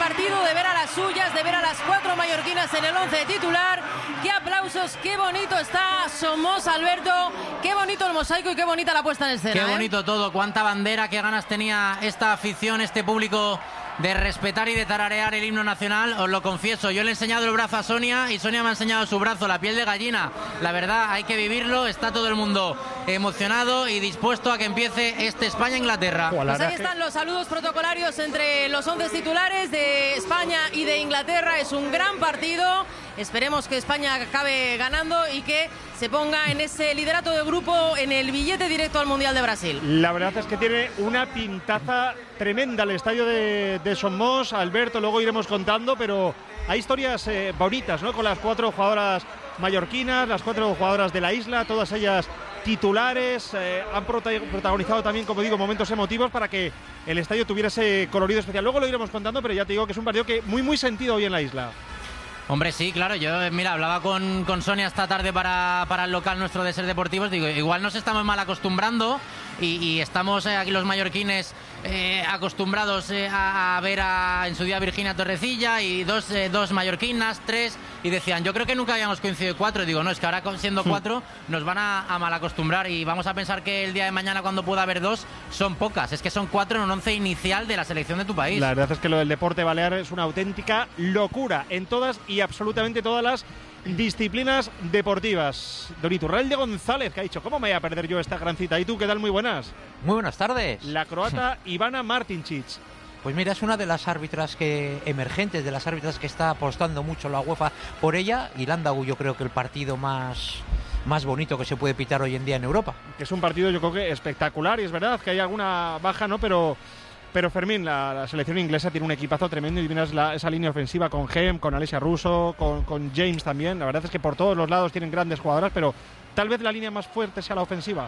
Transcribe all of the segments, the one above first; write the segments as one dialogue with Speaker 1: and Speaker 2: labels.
Speaker 1: partido, de ver a las suyas, de ver a las 4 mallorquinas en el 11 titular. ¡Qué aplausos! ¡Qué bonito está Somos, Alberto! ¡Qué bonito el mosaico y qué bonita la puesta en escena!
Speaker 2: ¡Qué bonito todo! ¡Cuánta bandera! ¡Qué ganas tenía esta afición, este público de respetar y de tararear el himno nacional! Os lo confieso, yo le he enseñado el brazo a Sonia y Sonia me ha enseñado su brazo, la piel de gallina. La verdad, hay que vivirlo, está todo el mundo emocionado y dispuesto a que empiece este España-Inglaterra.
Speaker 1: Pues ahí están los saludos protocolarios entre los 11 titulares de España y de Inglaterra. Es un gran partido. Esperemos que España acabe ganando y que se ponga en ese liderato de grupo en el billete directo al Mundial de Brasil.
Speaker 3: La verdad es que tiene una pintaza tremenda el estadio de Somos, Alberto, luego iremos contando, pero hay historias bonitas, ¿no? Con las 4 jugadoras mallorquinas, las 4 jugadoras de la isla, todas ellas titulares, han protagonizado también, como digo, momentos emotivos para que el estadio tuviera ese colorido especial. Luego lo iremos contando, pero ya te digo que es un partido que muy sentido hoy en la isla.
Speaker 2: Hombre, sí, claro, yo, mira, hablaba con Sonia esta tarde para el local nuestro de Ser Deportivos, digo, igual nos estamos mal acostumbrando y estamos aquí los mallorquines acostumbrados a ver en su día Virginia Torrecilla y dos mallorquinas, 3, y decían, yo creo que nunca habíamos coincidido 4, digo, no, es que ahora siendo 4 nos van a mal acostumbrar y vamos a pensar que el día de mañana cuando pueda haber 2 son pocas, es que son 4 en un 11 inicial de la selección de tu país.
Speaker 3: La verdad es que lo del deporte balear es una auténtica locura en todas y absolutamente todas las disciplinas deportivas. Don Iturralde González, que ha dicho, ¿cómo me voy a perder yo esta gran cita? ¿Y tú qué tal? Muy buenas.
Speaker 4: Muy buenas tardes.
Speaker 3: La croata Ivana Martincic.
Speaker 4: Pues mira, es una de las árbitras emergentes, de las árbitras que está apostando mucho la UEFA por ella, y Landau, yo creo que el partido más bonito que se puede pitar hoy en día en Europa.
Speaker 3: Que es un partido, yo creo que espectacular, y es verdad que hay alguna baja, ¿no? Pero Fermín, la selección inglesa tiene un equipazo tremendo y tienes esa línea ofensiva con Hem, con Alessia Russo, con James también. La verdad es que por todos los lados tienen grandes jugadoras, pero tal vez la línea más fuerte sea la ofensiva.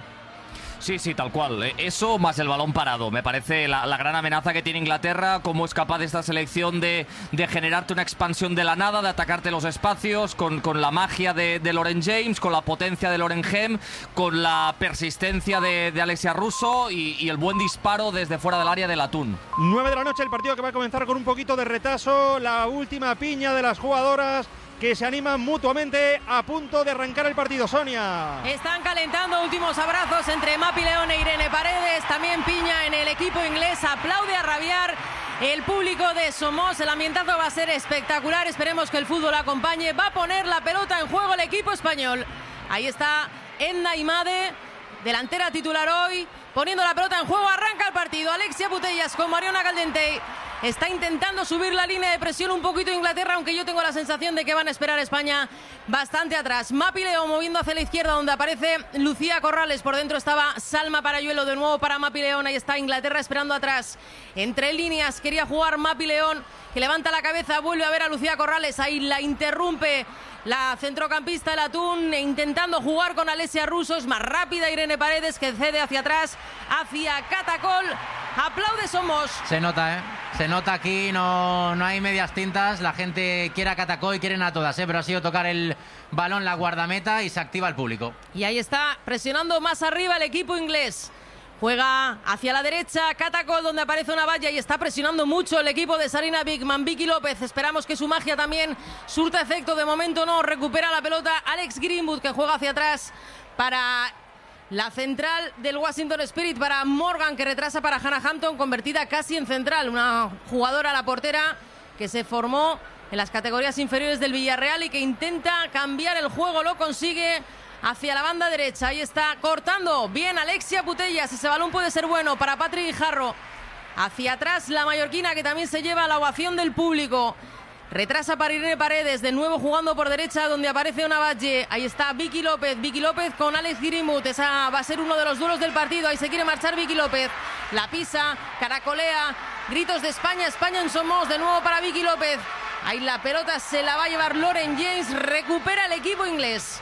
Speaker 5: Sí, tal cual. Eso más el balón parado. Me parece la gran amenaza que tiene Inglaterra, cómo es capaz esta selección de generarte una expansión de la nada, de atacarte los espacios, con la magia de Lauren James, con la potencia de Lauren Hem, con la persistencia de Alessia Russo y el buen disparo desde fuera del área del Atún.
Speaker 3: 9 de la noche, el partido que va a comenzar con un poquito de retraso, la última piña de las jugadoras que se animan mutuamente a punto de arrancar el partido. Sonia.
Speaker 1: Están calentando, últimos abrazos entre Mapi León e Irene Paredes, también piña en el equipo inglés, aplaude a rabiar el público de Somos, el ambientazo va a ser espectacular, esperemos que el fútbol acompañe, va a poner la pelota en juego el equipo español. Ahí está Edna Imade, delantera titular hoy, poniendo la pelota en juego, arranca el partido, Alexia Putellas con Mariona Caldentey. Está intentando subir la línea de presión un poquito Inglaterra, aunque yo tengo la sensación de que van a esperar a España bastante atrás. Mapi León moviendo hacia la izquierda, donde aparece Lucía Corrales. Por dentro estaba Salma Parayuelo, de nuevo para Mapi León. Ahí está Inglaterra esperando atrás. Entre líneas quería jugar Mapi León, que levanta la cabeza, vuelve a ver a Lucía Corrales. Ahí la interrumpe la centrocampista el Atún, intentando jugar con Alessia Russo. Es más rápida Irene Paredes, que cede hacia atrás, hacia Catacol. Aplaude Somos.
Speaker 2: Se nota, se nota aquí, no hay medias tintas. La gente quiere a Catacol y quieren a todas, pero ha sido tocar el balón la guardameta y se activa el público.
Speaker 1: Y ahí está presionando más arriba el equipo inglés. Juega hacia la derecha Catacol, donde aparece una valla, y está presionando mucho el equipo de Sarina Bigman. Vicky López, esperamos que su magia también surta efecto. De momento no, recupera la pelota Alex Greenwood, que juega hacia atrás para la central del Washington Spirit, para Morgan, que retrasa para Hannah Hampton, convertida casi en central. Una jugadora, la portera, que se formó en las categorías inferiores del Villarreal y que intenta cambiar el juego, lo consigue hacia la banda derecha. Ahí está cortando bien Alexia Putellas. Ese balón puede ser bueno para Patrick Guijarro. Hacia atrás la mallorquina, que también se lleva la ovación del público. Retrasa para Irene Paredes, de nuevo jugando por derecha, donde aparece una Valle. Ahí está Vicky López con Alex Greenwood. Esa va a ser uno de los duelos del partido. Ahí se quiere marchar Vicky López. La pisa, caracolea, gritos de España, España en Somos, de nuevo para Vicky López. Ahí la pelota se la va a llevar Lauren James, recupera el equipo inglés.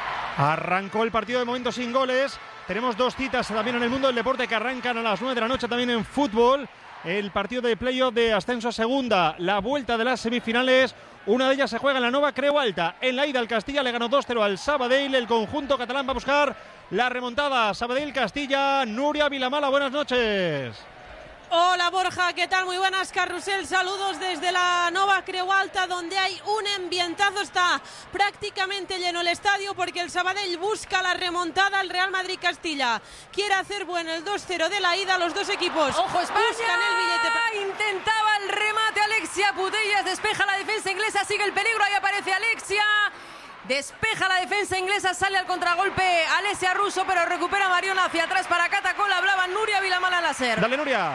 Speaker 3: Arrancó el partido de momento sin goles. Tenemos 2 citas también en el mundo del deporte que arrancan a las 9 de la noche también en fútbol. El partido de playoff de ascenso a segunda, la vuelta de las semifinales. Una de ellas se juega en la Nova Creu Alta. En la ida, el Castilla le ganó 2-0 al Sabadell. El conjunto catalán va a buscar la remontada. Sabadell-Castilla, Núria Vilamala, buenas noches.
Speaker 6: Hola Borja, ¿qué tal? Muy buenas, Carrusel. Saludos desde la Nova Creu Alta, donde hay un ambientazo. Está prácticamente lleno el estadio porque el Sabadell busca la remontada al Real Madrid-Castilla. Quiere hacer bueno el 2-0 de la ida. Los dos equipos
Speaker 1: ¡ojo, España!
Speaker 6: buscan el billete.
Speaker 1: Intentaba el remate Alexia Putellas, despeja la defensa inglesa, sigue el peligro, ahí aparece Alexia. Despeja la defensa inglesa, sale al contragolpe Alessia Russo, pero recupera Mariona hacia atrás para Catacol. Hablaba Nuria Vilamala Láser.
Speaker 3: Dale, Nuria.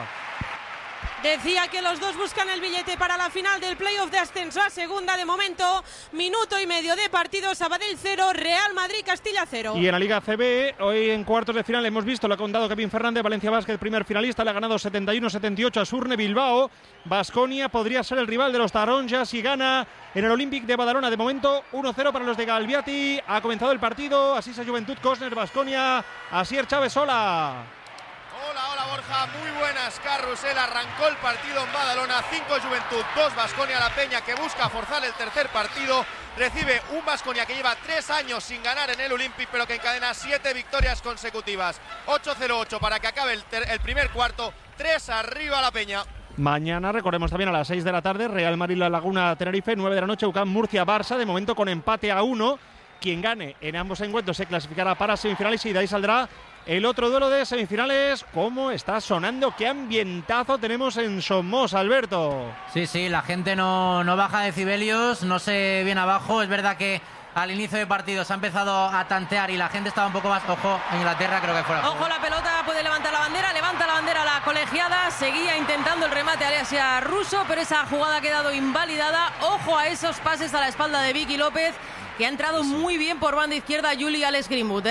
Speaker 6: Decía que los dos buscan el billete para la final del playoff de ascenso a segunda. De momento, minuto y medio de partido. Sabadell 0, Real Madrid Castilla 0.
Speaker 3: Y en la Liga CB, hoy en cuartos de final hemos visto, lo ha contado Kevin Fernández, Valencia Basket, primer finalista, le ha ganado 71-78 a Surne Bilbao. Baskonia podría ser el rival de los taronjas y gana en el Olympic de Badalona. De momento, 1-0 para los de Galviati. Ha comenzado el partido, Asisa Juventud, Cosner, Baskonia, Asier Chávez, hola.
Speaker 7: Hola Borja, muy buenas, Carrusel. Arrancó el partido en Badalona, 5 Juventud, 2 Baskonia. La Peña, que busca forzar el tercer partido, recibe un Baskonia que lleva 3 años sin ganar en el Olympic, pero que encadena 7 victorias consecutivas. 8-0-8 para que acabe el primer cuarto, 3 arriba La Peña.
Speaker 3: Mañana, recordemos también a las 6 de la tarde, Real Madrid La Laguna Tenerife, 9 de la noche, UCAM Murcia Barça, de momento con empate a 1. Quien gane en ambos encuentros se clasificará para semifinales y de ahí saldrá el otro duelo de semifinales. ¿Cómo está sonando? ¿Qué ambientazo tenemos en Somos, Alberto?
Speaker 2: Sí, la gente no baja decibelios, no se viene abajo. Es verdad que al inicio de partido se ha empezado a tantear y la gente estaba un poco más. Ojo, Inglaterra creo que fuera.
Speaker 1: Ojo, la pelota, puede levantar la bandera, levanta la bandera la colegiada. Seguía intentando el remate Alessia Russo, pero esa jugada ha quedado invalidada. Ojo a esos pases a la espalda de Vicky López, que ha entrado muy bien por banda izquierda Julie Alex Greenwood,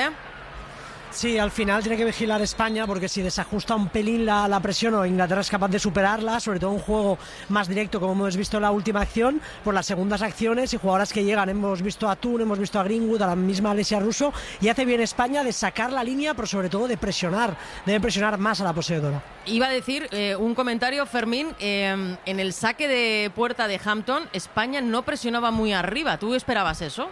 Speaker 8: Sí, al final tiene que vigilar España, porque si desajusta un pelín la presión o Inglaterra es capaz de superarla, sobre todo un juego más directo como hemos visto en la última acción, por las segundas acciones y jugadoras que llegan. Hemos visto a Thun, hemos visto a Greenwood, a la misma Alessia Russo, y hace bien España de sacar la línea, pero sobre todo de presionar. Debe presionar más a la poseedora.
Speaker 1: Iba a decir un comentario, Fermín, en el saque de puerta de Hampton, España no presionaba muy arriba. ¿Tú esperabas eso?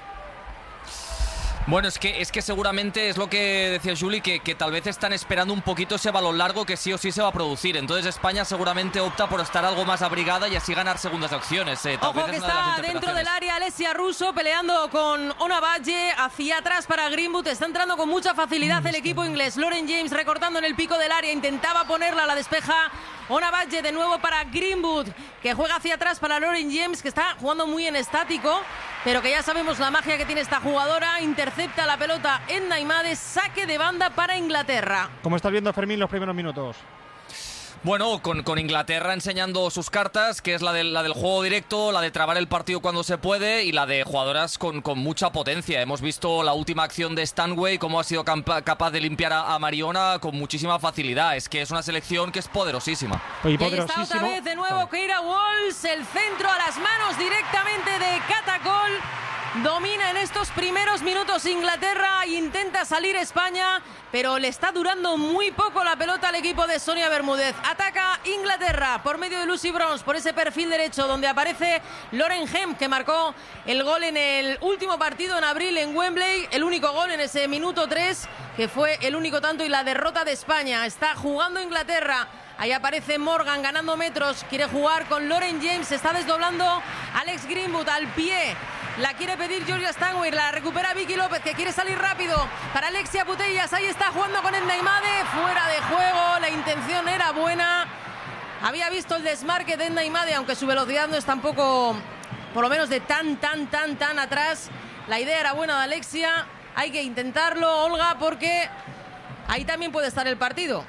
Speaker 5: Bueno, es que seguramente es lo que decía Juli, que tal vez están esperando un poquito ese balón largo que sí o sí se va a producir. Entonces España seguramente opta por estar algo más abrigada y así ganar segundas opciones.
Speaker 1: Ojo que está dentro del área Alessia Russo peleando con Ona Badge, hacia atrás para Greenwood. Está entrando con mucha facilidad el equipo inglés. Lauren James recortando en el pico del área, intentaba ponerla, la despeja Ona Badge de nuevo para Greenwood, que juega hacia atrás para Lauren James, que está jugando muy en estático, pero que ya sabemos la magia que tiene esta jugadora. Intercepta la pelota en Naimade, saque de banda para Inglaterra.
Speaker 3: ¿Cómo estás viendo, Fermín, los primeros minutos?
Speaker 5: Bueno, con Inglaterra enseñando sus cartas, que es la del juego directo, la de trabar el partido cuando se puede y la de jugadoras con mucha potencia. Hemos visto la última acción de Stanway, cómo ha sido capaz de limpiar a Mariona con muchísima facilidad. Es que es una selección que es poderosísima.
Speaker 1: Y ahí está otra vez de nuevo Keira Walsh, el centro a las manos directamente de Catacol. Domina en estos primeros minutos Inglaterra e intenta salir España, pero le está durando muy poco la pelota al equipo de Sonia Bermúdez. Ataca Inglaterra por medio de Lucy Bronze, por ese perfil derecho donde aparece Lauren Hemp, que marcó el gol en el último partido en abril en Wembley, el único gol en ese minuto 3, que fue el único tanto y la derrota de España. Está jugando Inglaterra. Ahí aparece Morgan ganando metros, quiere jugar con Lauren James, se está desdoblando Alex Greenwood al pie. La quiere pedir Georgia Stanway, la recupera Vicky López, que quiere salir rápido para Alexia Putellas. Ahí está jugando con el Naimade, fuera de juego, la intención era buena. Había visto el desmarque de Naimade, aunque su velocidad no es tampoco, por lo menos de tan atrás. La idea era buena de Alexia, hay que intentarlo, Olga, porque ahí también puede estar el partido.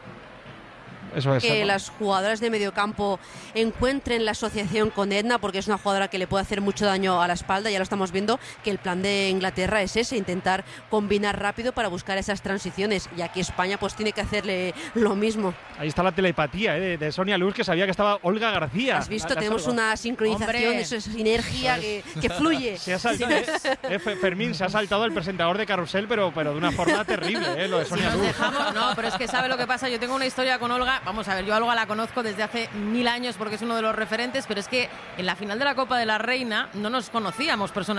Speaker 3: Eso es,
Speaker 9: que las jugadoras de mediocampo encuentren la asociación con Edna, porque es una jugadora que le puede hacer mucho daño a la espalda. Ya lo estamos viendo, que el plan de Inglaterra es ese, intentar combinar rápido para buscar esas transiciones, y aquí España pues tiene que hacerle lo mismo.
Speaker 3: Ahí está la telepatía de Sonia Luz, que sabía que estaba Olga García.
Speaker 9: ¿Has visto? Tenemos una sincronización, eso es sinergia que fluye.
Speaker 3: Se ha saltado, Fermín se ha saltado el presentador de Carrusel, pero de una forma terrible, lo de Sonia Luz.
Speaker 1: No, pero es que sabe lo que pasa. Yo tengo una historia con Olga. Vamos a ver, yo a Olga la conozco desde hace 1000 años porque es uno de los referentes, pero es que en la final de la Copa de la Reina no nos conocíamos personalmente.